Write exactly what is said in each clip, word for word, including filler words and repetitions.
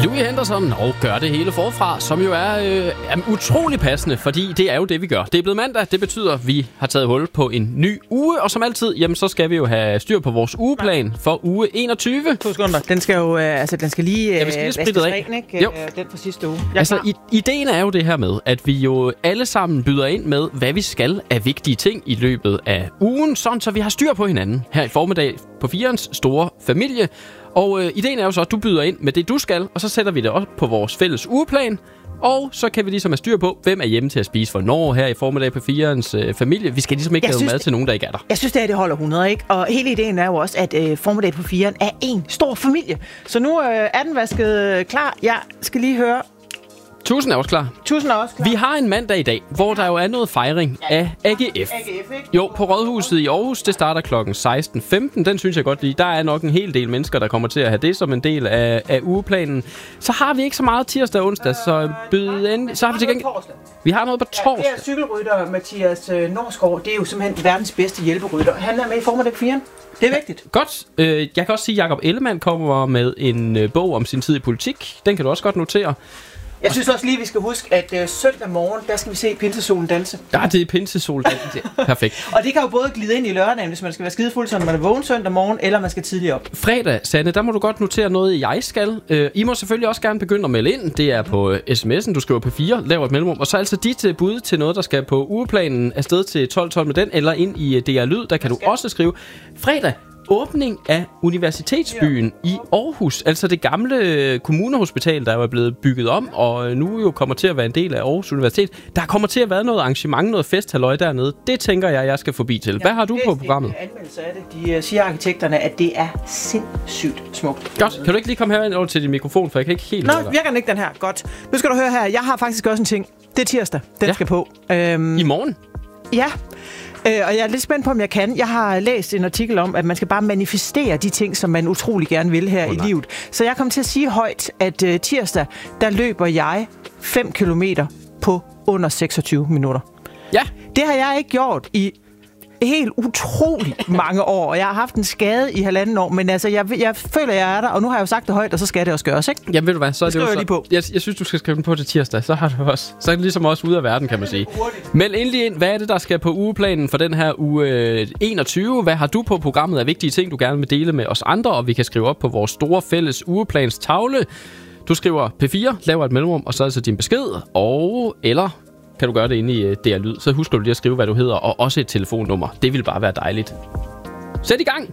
Louis Henderson og gør det hele forfra, som jo er, øh, er utrolig passende, fordi det er jo det, vi gør. Det er blevet mandag, det betyder, at vi har taget hul på en ny uge, og som altid, jamen, så skal vi jo have styr på vores ugeplan for uge enogtyve. To sekunder. Den skal jo, øh, altså, den skal lige, øh, ja, vi skal lige spritte af. Ren, ikke? Jo. Den fra sidste uge. Jeg altså, i, ideen er jo det her med, at vi jo alle sammen byder ind med, hvad vi skal af vigtige ting i løbet af ugen, sådan så vi har styr på hinanden her i formiddag på firens store familie. Og øh, ideen er jo så, at du byder ind med det, du skal, og så sætter vi det op på vores fælles ugeplan. Og så kan vi ligesom have styr på, hvem er hjemme til at spise hvornår her i formiddag på firens øh, familie. Vi skal ligesom ikke lave mad til nogen, der ikke er der. Jeg synes, det er, det holder hundrede, ikke? Og hele ideen er jo også, at øh, formiddag på firen er en stor familie. Så nu øh, er den vasket klar. Jeg skal lige høre... Tusind er også klar. Tusind er også klar. Vi har en mandag i dag, hvor der jo er noget fejring af A G F. A G F, ikke? Jo, på Rådhuset i Aarhus. Det starter klokken seksten femten. Den synes jeg godt lige. Der er nok en hel del mennesker, der kommer til at have det som en del af, af ugeplanen. Så har vi ikke så meget tirsdag og onsdag, så byd ind. Så har vi til gengæld... Vi har noget på torsdag. Ja, det er cykelrytter Mathias Norsgaard. Det er jo simpelthen verdens bedste hjælperytter. Han er med i formiddag på firen. Det er vigtigt. Godt. Øh, jeg kan også sige, at Jakob Ellemann kommer med en øh, bog om sin tid i politik. Den kan du også godt notere. Jeg synes også lige, vi skal huske, at øh, søndag morgen, der skal vi se pinsesolen danse. Ja, det er pinsesolen danse. Perfekt. Og det kan jo både glide ind i lørdagen, hvis man skal være skidefuld, så man er vågen søndag morgen, eller man skal tidligt op. Fredag, Sanne, der må du godt notere noget, jeg skal. Øh, I må selvfølgelig også gerne begynde at melde ind. Det er på øh, sms'en, du skriver på fire, laver et mellemrum. Og så altså dit øh, bud til noget, der skal på ugeplanen afsted til tolv tolv med den, eller ind i øh, D R Lyd, der kan du også skrive. Fredag. Åbning af Universitetsbyen i Aarhus, altså det gamle kommunehospital, der er blevet bygget om, og nu jo kommer til at være en del af Aarhus Universitet. Der kommer til at være noget arrangement, noget festhalløj dernede. Det tænker jeg, jeg skal forbi til. Hvad har du på programmet? Anmeldelse af det. De siger arkitekterne, at det er sindssygt smukt. Godt. Kan du ikke lige komme herind over til din mikrofon, for jeg kan ikke helt... Nå, virker den ikke den her. Godt. Nu skal du høre her. Jeg har faktisk også en ting. Det er tirsdag. Den ja. skal på. Øhm, I morgen? Ja. Øh, og jeg er lidt spændt på, om jeg kan. Jeg har læst en artikel om, at man skal bare manifestere de ting, som man utrolig gerne vil her oh, i nej. livet. Så jeg kom til at sige højt, at uh, tirsdag, der løber jeg fem kilometer på under seksogtyve minutter. Ja. Det har jeg ikke gjort i helt utrolig mange år, og jeg har haft en skade i halvanden år, men altså, jeg, jeg føler, jeg er der, og nu har jeg jo sagt det højt, og så skal det også gøres, ikke? Jamen ved du hvad, så er det, det jo jeg så... lige på. Jeg, jeg synes, du skal skrive den på til tirsdag, så har du også... Så er det ligesom også ude af verden, kan man sige. Meld endelig ind, hvad er det, der skal på ugeplanen for den her uge enogtyve? Hvad har du på programmet af vigtige ting, du gerne vil dele med os andre, og vi kan skrive op på vores store fælles ugeplans tavle. Du skriver P fire, laver et mellemrum, og så altså din besked, og eller... kan du gøre det inde i uh, D R Lyd. Så husker du lige at skrive, hvad du hedder, og også et telefonnummer. Det vil bare være dejligt. Sæt i gang!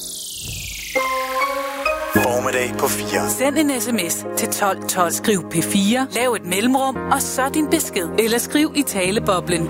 Formiddag på fire. Send en sms til tolv tolv. Skriv P fire, lav et mellemrum, og så din besked. Eller skriv i taleboblen